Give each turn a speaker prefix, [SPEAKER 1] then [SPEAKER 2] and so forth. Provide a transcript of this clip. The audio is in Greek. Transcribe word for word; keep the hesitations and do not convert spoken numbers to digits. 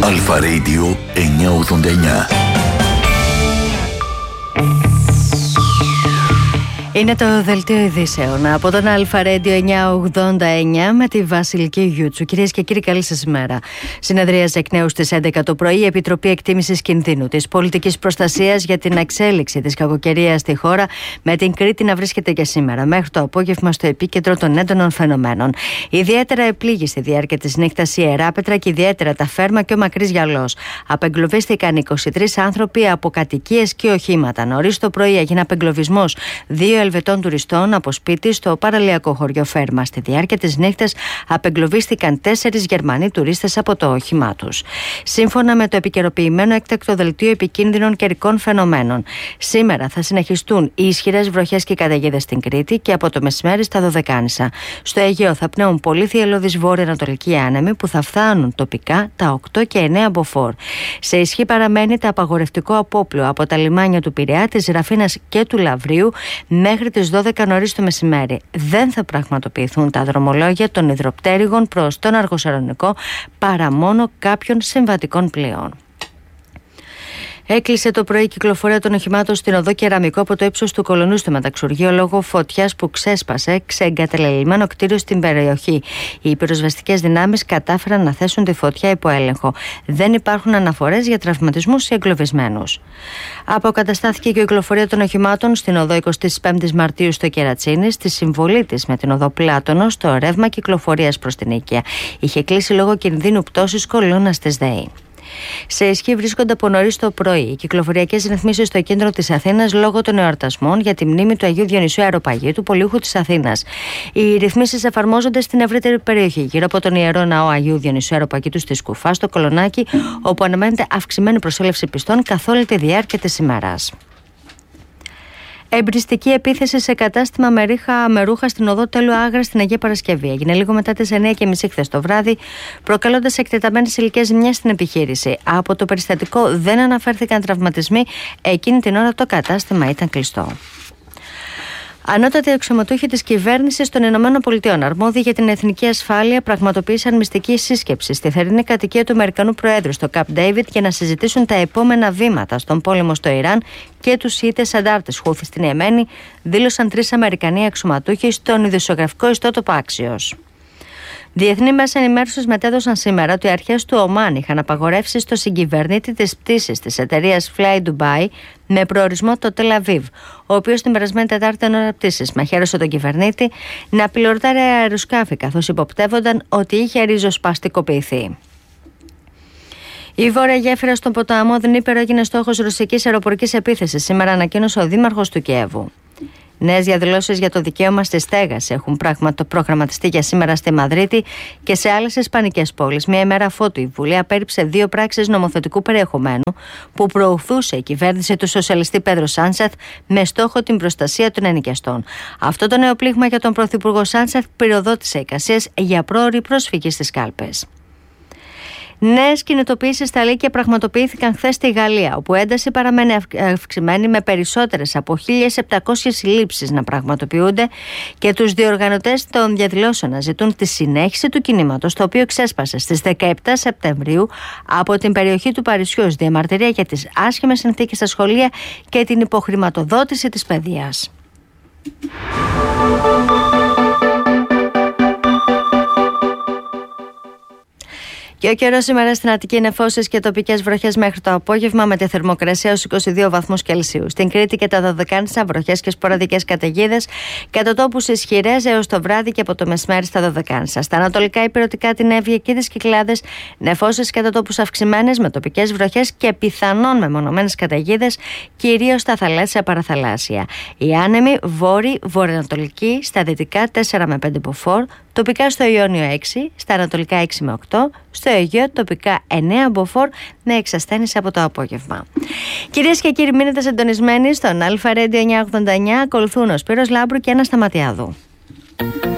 [SPEAKER 1] Αλφα Radio εννιακόσια ογδόντα εννιά.
[SPEAKER 2] Είναι το δελτίο ειδήσεων από τον Αλφα Radio εννιακόσια ογδόντα εννιά με τη Βασιλική Γιούτσου. Κυρίες και κύριοι, καλή σας ημέρα. Συνεδρίαζε εκ νέου στις έντεκα το πρωί η Επιτροπή Εκτίμησης Κινδύνου της Πολιτικής Προστασίας για την εξέλιξη της κακοκαιρίας στη χώρα, με την Κρήτη να βρίσκεται και σήμερα μέχρι το απόγευμα στο επίκεντρο των έντονων φαινομένων. Ιδιαίτερα επλήγει στη διάρκεια της νύχτας η Ιεράπετρα και ιδιαίτερα τα Φέρμα και ο Μακρύς Γιαλός. Απεγκλωβίστηκαν είκοσι τρεις άνθρωποι από κατοικίες και οχήματα. Νωρίς το πρωί έγινε απεγκλωβισμός δύο Ελβετών τουριστών από σπίτι στο παραλιακό χωριό Φέρμα. Στη διάρκεια της νύχτας απεγκλωβίστηκαν τέσσερις Γερμανοί τουρίστες από το όχημά τους. Σύμφωνα με το επικαιροποιημένο έκτακτο δελτίο επικίνδυνων καιρικών φαινομένων, σήμερα θα συνεχιστούν οι ισχυρές βροχές και καταιγίδες στην Κρήτη και από το μεσημέρι στα Δωδεκάνησα. Στο Αιγαίο θα πνέουν πολύ θυελλώδεις βόρειο-ανατολικοί άνεμοι που θα φτάνουν τοπικά τα οκτώ και εννέα μποφόρ. Σε ισχύ παραμένει το απαγορευτικό απόπλοιο από τα λιμάνια του Πειραιά, της Ραφίνας και του Λαβρίου μέχρι τις δώδεκα νωρίς το μεσημέρι. Δεν θα πραγματοποιηθούν τα δρομολόγια των υδροπτέρυγων προς τον Αργοσαρονικό παρά μόνο κάποιων συμβατικών πλοίων. Έκλεισε το πρωί η κυκλοφορία των οχημάτων στην οδό Κεραμικό από το ύψος του Κολονού στο Μεταξουργείο λόγω φωτιάς που ξέσπασε ξεγκατελελειμμένο κτίριο στην περιοχή. Οι πυροσβεστικές δυνάμεις κατάφεραν να θέσουν τη φωτιά υπό έλεγχο. Δεν υπάρχουν αναφορές για τραυματισμούς ή εγκλωβισμένους. Αποκαταστάθηκε και η κυκλοφορία των οχημάτων στην οδό εικοστή πέμπτη Μαρτίου στο Κερατσίνι, στη συμβολή της με την οδό Πλάτωνο στο ρεύμα κυκλοφορίας προς την Οίκαια. Είχε κλείσει λόγω κινδύνου πτώσης κολόνας της ΔΕΗ. Σε ισχύ βρίσκονται από νωρίς το πρωί οι κυκλοφοριακές ρυθμίσεις στο κέντρο της Αθήνας λόγω των εορτασμών για τη μνήμη του Αγίου Διονυσίου Αεροπαγίτου, πολύουχου της Αθήνας. Οι ρυθμίσεις εφαρμόζονται στην ευρύτερη περιοχή γύρω από τον Ιερό Ναό Αγίου Διονυσίου Αεροπαγίτου στη Σκουφά, στο Κολονάκι, όπου αναμένεται αυξημένη προσέλευση πιστών καθ' όλη τη διάρκεια της ημέρας. Εμπριστική επίθεση σε κατάστημα με, ρίχα, με ρούχα στην οδό Τέλου Άγρα στην Αγία Παρασκευή. Έγινε λίγο μετά τις εννιά και μισή χθες το βράδυ, προκαλώντας εκτεταμένες υλικές ζημιές στην επιχείρηση. Από το περιστατικό δεν αναφέρθηκαν τραυματισμοί, εκείνη την ώρα το κατάστημα ήταν κλειστό. Ανώτατοι αξιωματούχοι της κυβέρνησης των Ηνωμένων Πολιτειών, αρμόδιοι για την εθνική ασφάλεια, πραγματοποίησαν μυστική σύσκεψη στη θερινή κατοικία του Αμερικανού Προέδρου στο Καμπ Ντέιβιντ για να συζητήσουν τα επόμενα βήματα στον πόλεμο στο Ιράν και τους Σιήτες αντάρτες Χούθη στην Ιεμένη, δήλωσαν τρεις Αμερικανοί αξιωματούχοι στον ειδησιογραφικό ιστότοπο Axios. Διεθνή μέσα ενημέρωσης μετέδωσαν σήμερα ότι οι αρχές του Ομάν είχαν απαγορεύσει στο συγκυβερνήτη της πτήσης της εταιρείας Fly Dubai με προορισμό το Τελ Αβίβ, ο οποίος την περασμένη Τετάρτη εν ώρα πτήσης μαχαίρωσε τον κυβερνήτη να πιλωτάρει αεροσκάφη, καθώς υποπτεύονταν ότι είχε ριζοσπαστικοποιηθεί. Η βόρεια γέφυρα στον ποταμό Δνήπερο έγινε στόχος ρωσικής αεροπορικής επίθεσης, σήμερα ανακοίνωσε ο δήμαρχος του Κιέβου. Νέες διαδηλώσεις για το δικαίωμα στη στέγαση έχουν προγραμματιστεί για σήμερα στη Μαδρίτη και σε άλλες ισπανικές πόλεις. Μία ημέρα αφότου η Βουλή απέρριψε δύο πράξεις νομοθετικού περιεχομένου που προωθούσε η κυβέρνηση του σοσιαλιστή Πέδρο Σάνσεθ με στόχο την προστασία των ενοικιαστών. Αυτό το νέο πλήγμα για τον πρωθυπουργό Σάνσεθ πυροδότησε εικασίες για πρόωρη πρόσφυγη στις κάλπες. Νέες κινητοποιήσεις στα Λύκεια πραγματοποιήθηκαν χθες στη Γαλλία, όπου ένταση παραμένει αυξημένη με περισσότερες από χίλιες επτακόσιες συλλήψεις να πραγματοποιούνται και τους διοργανωτές των διαδηλώσεων να ζητούν τη συνέχιση του κινήματος, το οποίο ξέσπασε στις δεκαεπτά Σεπτεμβρίου από την περιοχή του Παρισιού ως διαμαρτυρία για τις άσχημες συνθήκες στα σχολεία και την υποχρηματοδότηση της παιδείας. Και ο καιρός σήμερα στην Αττική είναι φώσες και τοπικές βροχές μέχρι το απόγευμα, με τη θερμοκρασία ως είκοσι δύο βαθμούς Κελσίου. Στην Κρήτη και τα Δωδεκάνησα βροχές και σποραδικές καταιγίδες, κατά τόπους ισχυρές έως το βράδυ και από το μεσημέρι στα Δωδεκάνησα. Στα ανατολικά υπηρετικά, την Εύβοια και τις Κυκλάδες, νεφώσεις κατά τόπους αυξημένες με τοπικές βροχές και πιθανόν μεμονωμένες καταιγίδες, κυρίως στα θαλάσσια παραθαλάσσια. Οι άνεμοι βόρειοι, βορειοανατολικοί, στα δυτικά τέσσερα με πέντε μποφόρ, τοπικά στο Ιόνιο έξι, στα ανατολικά έξι με οκτώ, στο Αιγαίο τοπικά εννέα μποφόρ με εξασθένηση από το απόγευμα. Κυρίες και κύριοι, μείνετε συντονισμένοι στον Αλφα Radio εννιακόσια ογδόντα εννιά. Ακολουθούν ο Σπύρος Λάμπρου και Άννα Σταματιάδου.